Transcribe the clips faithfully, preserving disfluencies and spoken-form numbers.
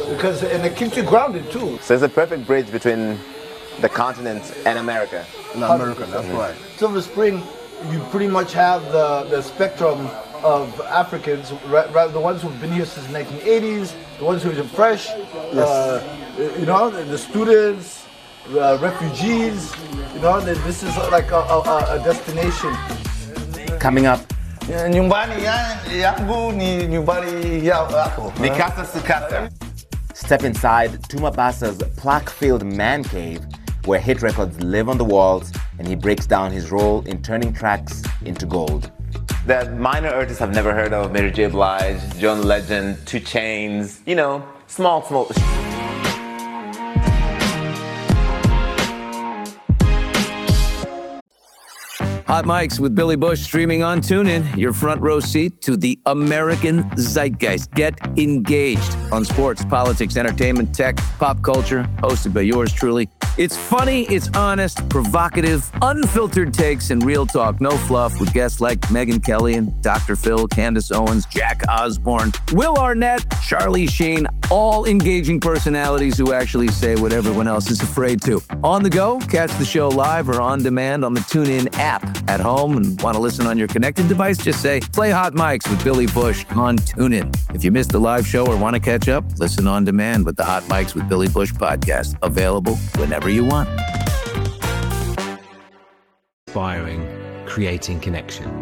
because and it keeps you grounded too. So it's a perfect bridge between the continent and America. In America, that's mm-hmm. right. Silver Spring, you pretty much have the, the spectrum of Africans, rather the ones who've been here since the nineteen eighties, the ones who are fresh, yes. uh, you know, the, the students, uh, refugees, you know, this is like a, a, a destination. Coming up. Nyumbani yangu ni nyumbani yako. Mikasa Sukasa. Step inside Tuma Basa's plaque-filled man cave, where hit records live on the walls, and he breaks down his role in turning tracks into gold. That minor artists have never heard of, Mary J. Blige, John Legend, two Chainz, you know, small, small. Hot Mics with Billy Bush streaming on TuneIn, your front row seat to the American zeitgeist. Get engaged on sports, politics, entertainment, tech, pop culture, hosted by yours truly. It's funny, it's honest, provocative, unfiltered takes, and real talk. No fluff with guests like Megyn Kelly and Doctor Phil, Candace Owens, Jack Osborne, Will Arnett, Charlie Sheen, all engaging personalities who actually say what everyone else is afraid to. On the go, catch the show live or on demand on the TuneIn app. At home and want to listen on your connected device, just say, play Hot Mics with Billy Bush on TuneIn. If you missed a live show or want to catch up, listen on demand with the Hot Mics with Billy Bush podcast, available whenever you want. Inspiring, creating connection.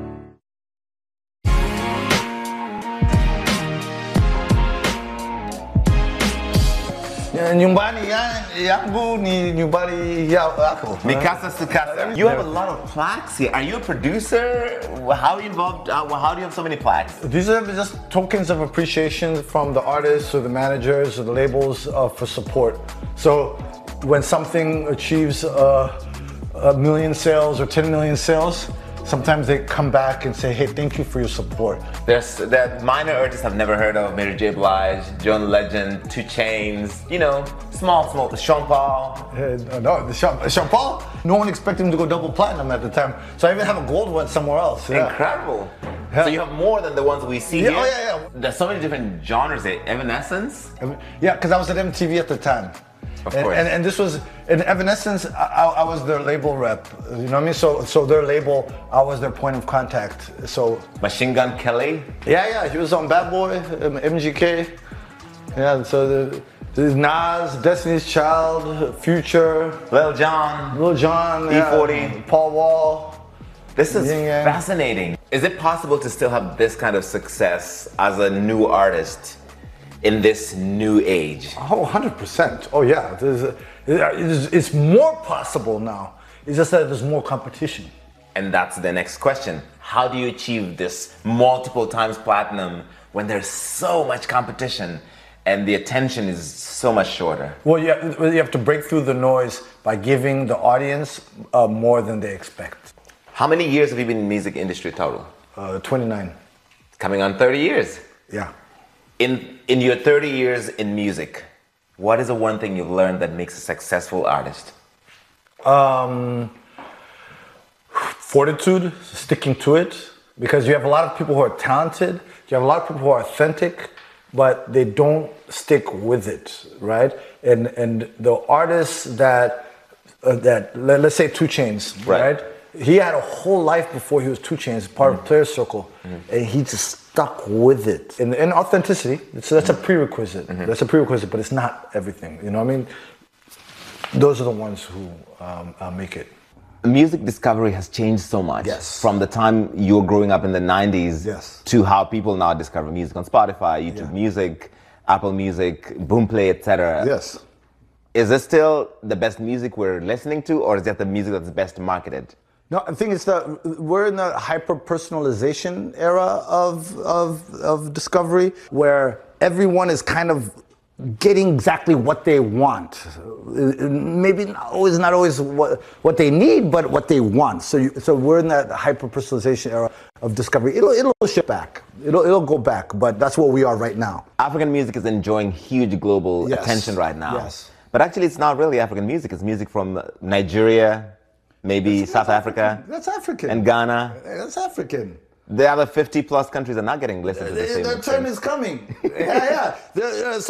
Nyumbani yangu ni nyumbani yako. Mikasa Sukasa. You have a lot of plaques here. Are you a producer? How are you involved? How do you have so many plaques? These are just tokens of appreciation from the artists or the managers or the labels uh, for support. So when something achieves uh, a million sales or ten million sales, sometimes they come back and say, hey, thank you for your support. There's that minor artists have never heard of, Mary J. Blige, John Legend, two Chainz, you know, small, small, Sean Paul. Uh, no, Sean, Sean Paul, no one expected him to go double platinum at the time. So I even have a gold one somewhere else. Yeah. Incredible. Yeah. So you have more than the ones we see yeah, here? Oh, yeah, yeah. There's so many different genres, Evanescence? Yeah, because I was at M T V at the time. Of and, course. And, and this was, in Evanescence, I, I was their label rep, you know what I mean? So so their label, I was their point of contact, so. Machine Gun Kelly? Yeah, yeah, he was on Bad Boy, um, M G K. Yeah, so the, there's Nas, Destiny's Child, Future. Lil Jon. Lil Jon. E forty. Yeah, Paul Wall. This is fascinating. Is it possible to still have this kind of success as a new artist in this new age? Oh, one hundred percent. Oh, yeah. There's a, it's, it's more possible now. It's just that there's more competition. And that's the next question. How do you achieve this multiple times platinum when there's so much competition and the attention is so much shorter? Well, you have, you have to break through the noise by giving the audience uh, more than they expect. How many years have you been in the music industry total? Uh, twenty-nine. Coming on thirty years. Yeah. In in your thirty years in music, what is the one thing you've learned that makes a successful artist? Um, fortitude, sticking to it, because you have a lot of people who are talented, you have a lot of people who are authentic, but they don't stick with it, right? And and the artists that uh, that let, let's say two Chainz, right. right? He had a whole life before he was two Chainz, part mm-hmm. of Player Circle, mm-hmm. and he just stuck with it. And, and authenticity, so that's mm-hmm. a prerequisite. Mm-hmm. That's a prerequisite, but it's not everything. You know what I mean? Those are the ones who um, uh, make it. Music discovery has changed so much. Yes. From the time you were growing up in the nineties yes. to how people now discover music on Spotify, YouTube yeah. Music, Apple Music, Boomplay, et cetera. Yes. Is this still the best music we're listening to, or is that the music that's best marketed? No, I think it's the we're in the hyper-personalization era of, of of discovery, where everyone is kind of getting exactly what they want. Maybe not always not always what what they need, but what they want. So you, so we're in that hyper-personalization era of discovery. It'll it'll shift back. It'll it'll go back, but that's where we are right now. African music is enjoying huge global yes. attention right now. Yes. But actually, it's not really African music. It's music from Nigeria. Maybe that's, South that's Africa. African. That's African. And Ghana. That's African. The other fifty plus countries are not getting listened to the same. Their turn is coming. yeah, yeah.